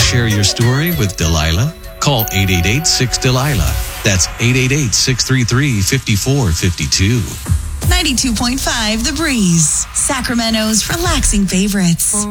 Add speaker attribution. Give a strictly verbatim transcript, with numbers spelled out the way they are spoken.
Speaker 1: share your story with Delilah? Call eight eight eight, six, Delilah. That's eight eight eight, six three three, five four five two.
Speaker 2: ninety-two point five The Breeze, Sacramento's relaxing favorites.